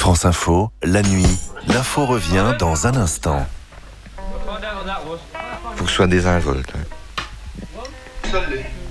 France Info, la nuit, l'info revient dans un instant. Faut que ce soit désinvolte. Seul